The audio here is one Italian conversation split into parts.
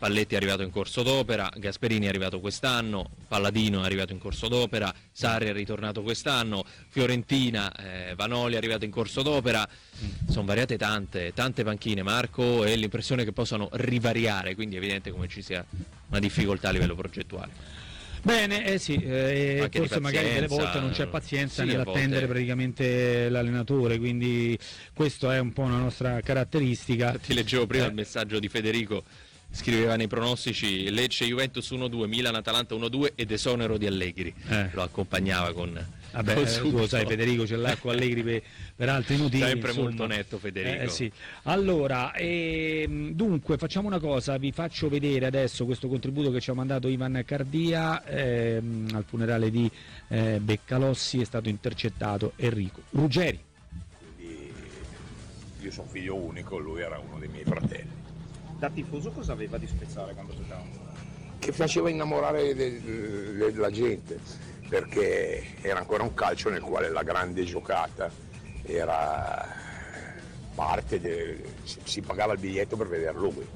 Spalletti è arrivato in corso d'opera, Gasperini è arrivato quest'anno, Palladino è arrivato in corso d'opera, Sarri è ritornato quest'anno, Fiorentina, Vanoli è arrivato in corso d'opera, sono variate tante panchine, Marco, e l'impressione che possano rivariare, quindi è evidente come ci sia una difficoltà a livello progettuale. Bene, sì, forse magari delle volte non c'è pazienza nell'attendere praticamente l'allenatore, quindi questo è un po' una nostra caratteristica. Ti leggevo prima il messaggio di Federico, scriveva nei pronostici Lecce Juventus 1-2, Milan Atalanta 1-2 ed esonero di Allegri, lo accompagnava con... Vabbè, tu sai, Federico ce l'ha con Allegri per altri motivi. Sempre insomma, molto netto Federico. Sì. Allora, dunque facciamo una cosa, vi faccio vedere adesso questo contributo che ci ha mandato Ivan Cardia al funerale di Beccalossi, è stato intercettato Enrico Ruggeri. Quindi io sono figlio unico, lui era uno dei miei fratelli. Da tifoso cosa aveva di speciale quando giocava? Che faceva innamorare della gente, perché era ancora un calcio nel quale la grande giocata era parte, si pagava il biglietto per vedere lui.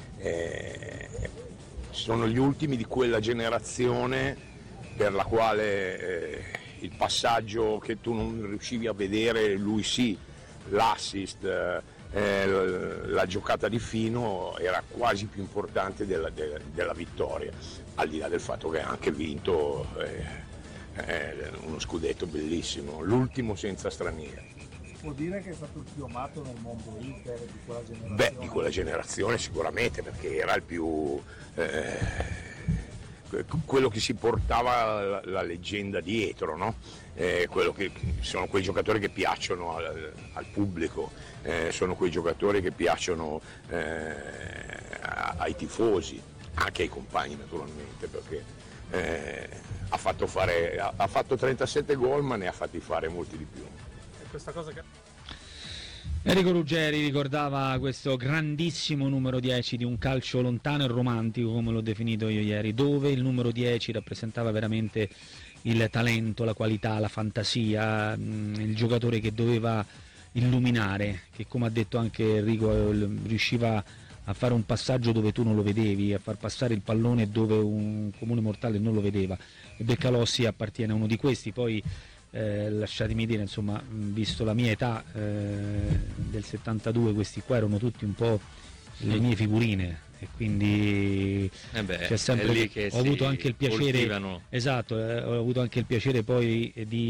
Sono gli ultimi di quella generazione per la quale il passaggio che tu non riuscivi a vedere, lui sì, l'assist, la giocata di fino era quasi più importante della vittoria, al di là del fatto che ha anche vinto uno scudetto bellissimo, l'ultimo senza stranieri. Può dire che è stato il più amato nel mondo Inter di quella generazione? Beh, di quella generazione sicuramente, perché era il più quello che si portava la leggenda dietro, no? Quello che sono quei giocatori che piacciono al pubblico, sono quei giocatori che piacciono ai tifosi, anche ai compagni naturalmente, perché ha fatto 37 gol, ma ne ha fatti fare molti di più. E questa cosa che... Enrico Ruggeri ricordava questo grandissimo numero 10 di un calcio lontano e romantico, come l'ho definito io ieri, dove il numero 10 rappresentava veramente il talento, la qualità, la fantasia, il giocatore che doveva illuminare, che come ha detto anche Enrico riusciva a fare un passaggio dove tu non lo vedevi, a far passare il pallone dove un comune mortale non lo vedeva, e Beccalossi appartiene a uno di questi. Poi lasciatemi dire, insomma, visto la mia età del 72, questi qua erano tutti un po' le mie figurine, e quindi c'è sempre lì che ho avuto anche il piacere coltivano. Esatto, ho avuto anche il piacere poi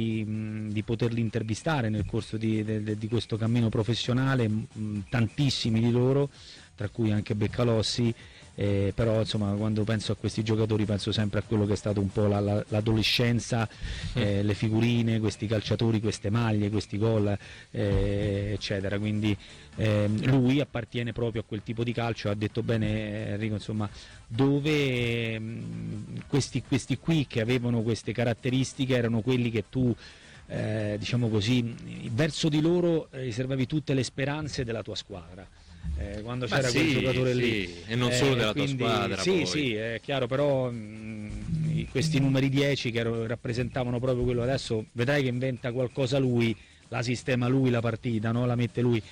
di poterli intervistare nel corso di questo cammino professionale, tantissimi di loro, tra cui anche Beccalossi. Però insomma, quando penso a questi giocatori penso sempre a quello che è stato un po' l'adolescenza, le figurine, questi calciatori, queste maglie, questi gol, eccetera. Quindi lui appartiene proprio a quel tipo di calcio. Ha detto bene Enrico, insomma, dove questi qui che avevano queste caratteristiche erano quelli che tu diciamo così, verso di loro riservavi tutte le speranze della tua squadra. Quando c'era quel giocatore lì, e non solo della tua squadra, sì, è chiaro, però questi numeri 10 che rappresentavano proprio quello. Adesso vedrai che inventa qualcosa lui, la sistema lui la partita, no? La mette lui.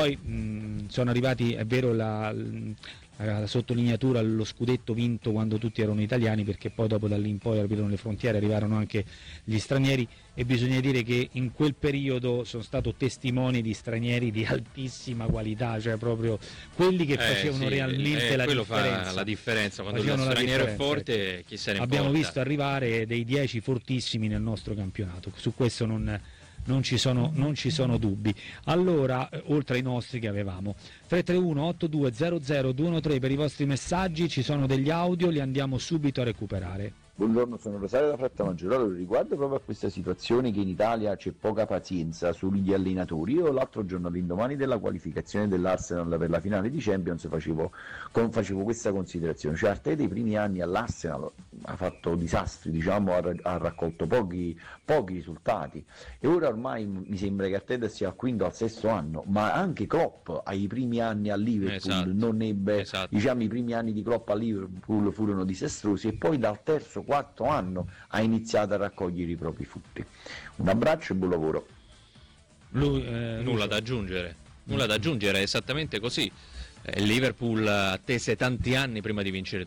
Poi sono arrivati, è vero, la sottolineatura, lo scudetto vinto quando tutti erano italiani, perché poi dopo da lì in poi aprirono le frontiere, arrivarono anche gli stranieri, e bisogna dire che in quel periodo sono stato testimone di stranieri di altissima qualità, cioè proprio quelli che facevano realmente la differenza. Fa la differenza, quando lo straniero è forte, chi se ne importa. Abbiamo visto arrivare dei 10 fortissimi nel nostro campionato, su questo non ci sono dubbi. Allora, oltre ai nostri che avevamo, 331 8200 213 per i vostri messaggi, ci sono degli audio, li andiamo subito a recuperare. Buongiorno, sono Rosario da Frattamaggiore. Riguardo proprio a questa situazione che in Italia c'è poca pazienza sugli allenatori, io l'altro giorno, all'indomani della qualificazione dell'Arsenal per la finale di Champions, facevo questa considerazione, cioè Arteta i primi anni all'Arsenal ha fatto disastri, diciamo, ha raccolto pochi risultati, e ora ormai mi sembra che Arteta sia al quinto o al sesto anno, ma anche Klopp ai primi anni a Liverpool non ebbe, diciamo, i primi anni di Klopp a Liverpool furono disastrosi, e poi dal terzo quarto anno ha iniziato a raccogliere i propri frutti. Un abbraccio e buon lavoro. Nulla da aggiungere, è esattamente così. Il Liverpool attese tanti anni prima di vincere